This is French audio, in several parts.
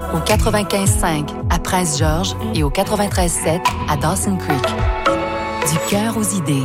au 95.5 à Prince-Georges et au 93.7 à Dawson Creek. Du cœur aux idées.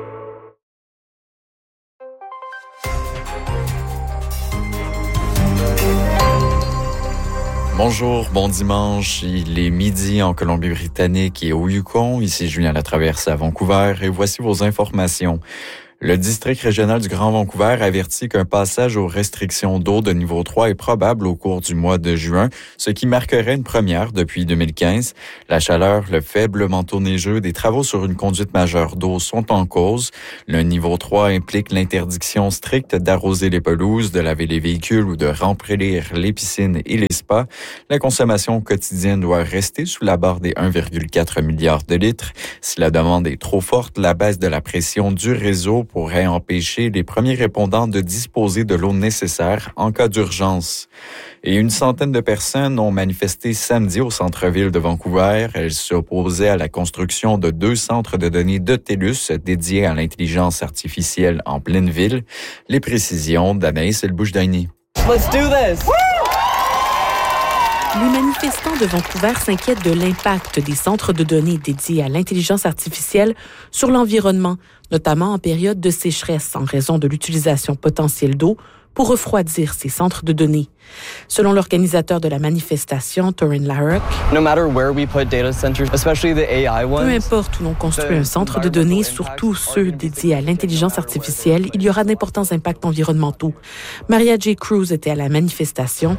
Bonjour, bon dimanche. Il est midi en Colombie-Britannique et au Yukon. Ici Julien Latraverse à Vancouver et voici vos informations. Le district régional du Grand Vancouver avertit qu'un passage aux restrictions d'eau de niveau 3 est probable au cours du mois de juin, ce qui marquerait une première depuis 2015. La chaleur, le faible manteau neigeux, des travaux sur une conduite majeure d'eau sont en cause. Le niveau 3 implique l'interdiction stricte d'arroser les pelouses, de laver les véhicules ou de remplir les piscines et les spas. La consommation quotidienne doit rester sous la barre des 1,4 milliard de litres. Si la demande est trop forte, la baisse de la pression du réseau pourrait empêcher les premiers répondants de disposer de l'eau nécessaire en cas d'urgence. Et une centaine de personnes ont manifesté samedi au centre-ville de Vancouver. Elles s'opposaient à la construction de 2 centres de données de TELUS dédiés à l'intelligence artificielle en pleine ville. Les précisions d'Anaïs El-Boujdaini. Let's do this! Les manifestants de Vancouver s'inquiètent de l'impact des centres de données dédiés à l'intelligence artificielle sur l'environnement, notamment en période de sécheresse en raison de l'utilisation potentielle d'eau pour refroidir ces centres de données. Selon l'organisateur de la manifestation, Torin Larrock, No matter where we put data centers, especially the AI ones, peu importe où l'on construit un centre de données, surtout ceux dédiés à l'intelligence artificielle, il y aura d'importants impacts environnementaux. Maria J. Cruz était à la manifestation.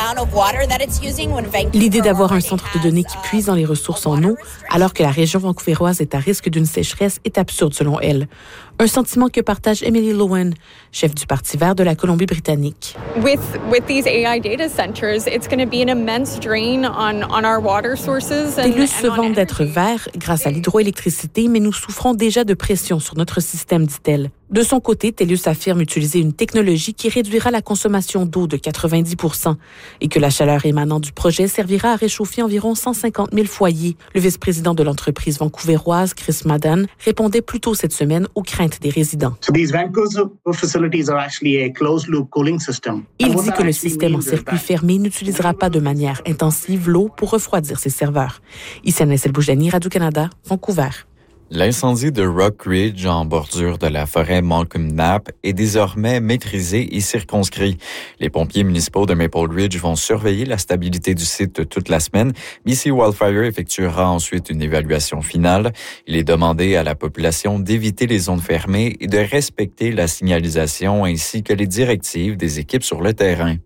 L'idée d'avoir un centre de données qui puise dans les ressources en eau, alors que la région vancouveroise est à risque d'une sécheresse, est absurde selon elle. Un sentiment que partage Emily Lowen, chef du Parti vert de la Colombie-Britannique. With these AI data centers, it's going to be an immense drain on our water sources. TELUS se vante d'être vert grâce à l'hydroélectricité, mais nous souffrons déjà de pression sur notre système, dit-elle. De son côté, TELUS affirme utiliser une technologie qui réduira la consommation d'eau de 90% et que la chaleur émanant du projet servira à réchauffer environ 150 000 foyers. Le vice-président de l'entreprise vancouveroise, Chris Madden, répondait plus tôt cette semaine aux craintes des résidents. Il dit que le système en circuit fermé n'utilisera pas de manière intensive l'eau pour refroidir ses serveurs. Ici Anaïs El-Boujdaini, Radio-Canada, Vancouver. L'incendie de Rock Ridge, en bordure de la forêt Malcolm Knapp, est désormais maîtrisé et circonscrit. Les pompiers municipaux de Maple Ridge vont surveiller la stabilité du site toute la semaine. BC Wildfire effectuera ensuite une évaluation finale. Il est demandé à la population d'éviter les zones fermées et de respecter la signalisation ainsi que les directives des équipes sur le terrain.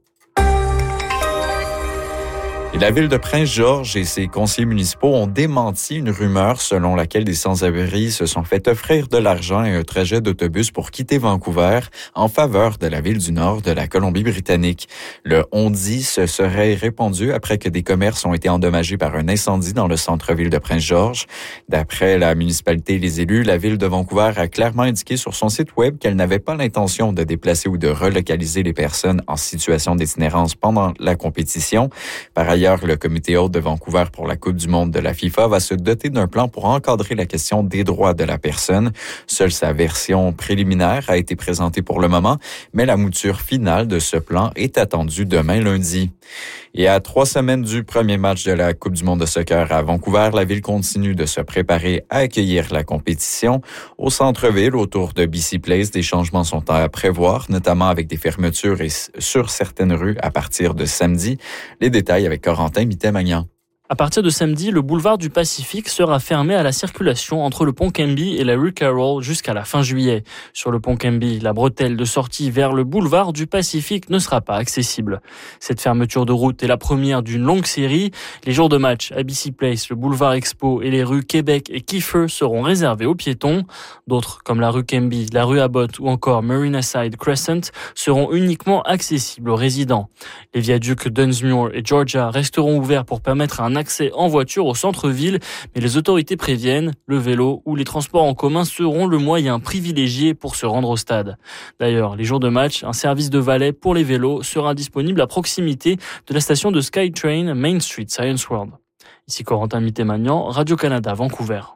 Et la ville de Prince-Georges et ses conseillers municipaux ont démenti une rumeur selon laquelle des sans-abri se sont fait offrir de l'argent et un trajet d'autobus pour quitter Vancouver en faveur de la ville du Nord de la Colombie-Britannique. Le on-dit se serait répandu après que des commerces ont été endommagés par un incendie dans le centre-ville de Prince-Georges. D'après la municipalité et les élus, la ville de Vancouver a clairement indiqué sur son site web qu'elle n'avait pas l'intention de déplacer ou de relocaliser les personnes en situation d'itinérance pendant la compétition. Par ailleurs, le comité hôte de Vancouver pour la Coupe du monde de la FIFA va se doter d'un plan pour encadrer la question des droits de la personne. Seule sa version préliminaire a été présentée pour le moment, mais la mouture finale de ce plan est attendue demain lundi. Et à 3 semaines du premier match de la Coupe du monde de soccer à Vancouver, la ville continue de se préparer à accueillir la compétition. Au centre-ville, autour de BC Place, des changements sont à prévoir, notamment avec des fermetures sur certaines rues à partir de samedi. Les détails avec Corentin Mittet-Magnan. À partir de samedi, le boulevard du Pacifique sera fermé à la circulation entre le pont Cambie et la rue Carroll jusqu'à la fin juillet. Sur le pont Cambie, la bretelle de sortie vers le boulevard du Pacifique ne sera pas accessible. Cette fermeture de route est la première d'une longue série. Les jours de match à BC Place, le boulevard Expo et les rues Québec et Kiefer seront réservés aux piétons. D'autres, comme la rue Cambie, la rue Abbott ou encore Marinaside Crescent, seront uniquement accessibles aux résidents. Les viaducs Dunsmuir et Georgia resteront ouverts pour permettre un accès en voiture au centre-ville, mais les autorités préviennent, le vélo ou les transports en commun seront le moyen privilégié pour se rendre au stade. D'ailleurs, les jours de match, un service de valet pour les vélos sera disponible à proximité de la station de SkyTrain Main Street Science World. Ici Corentin Mittet-Magnan, Radio-Canada, Vancouver.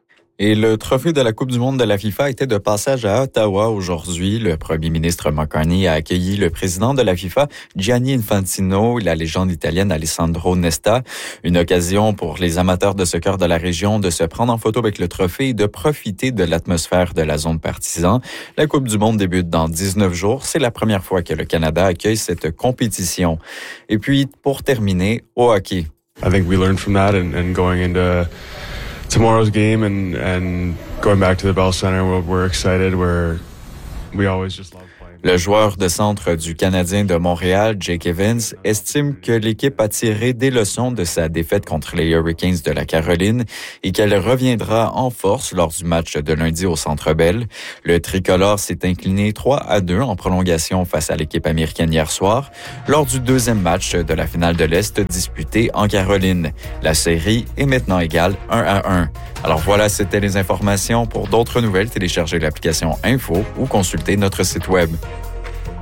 Et le trophée de la Coupe du monde de la FIFA était de passage à Ottawa aujourd'hui. Le premier ministre McCartney a accueilli le président de la FIFA, Gianni Infantino, et la légende italienne Alessandro Nesta. Une occasion pour les amateurs de soccer de la région de se prendre en photo avec le trophée et de profiter de l'atmosphère de la zone partisan. La Coupe du monde débute dans 19 jours. C'est la première fois que le Canada accueille cette compétition. Et puis, pour terminer, au hockey. I think we learned from that and going into tomorrow's game and going back to the Bell Center, we're excited. We always just love playing. Le joueur de centre du Canadien de Montréal, Jake Evans, estime que l'équipe a tiré des leçons de sa défaite contre les Hurricanes de la Caroline et qu'elle reviendra en force lors du match de lundi au Centre Bell. Le tricolore s'est incliné 3-2 en prolongation face à l'équipe américaine hier soir, lors du deuxième match de la finale de l'Est disputée en Caroline. La série est maintenant égale 1-1. Alors voilà, c'était les informations. Pour d'autres nouvelles, téléchargez l'application Info ou consultez notre site web.